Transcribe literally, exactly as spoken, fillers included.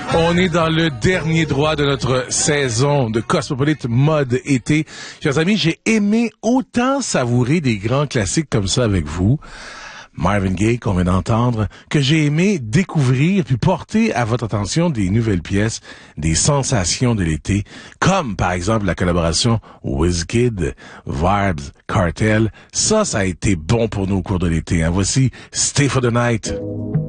On est dans le dernier droit de notre saison de Cosmopolite mode été. Chers amis, j'ai aimé autant savourer des grands classiques comme ça avec vous, Marvin Gaye qu'on vient d'entendre, que j'ai aimé découvrir puis porter à votre attention des nouvelles pièces, des sensations de l'été, comme par exemple la collaboration Wizkid, Vibes, Cartel. Ça, ça a été bon pour nous au cours de l'été. Hein. Voici Stay for the Night.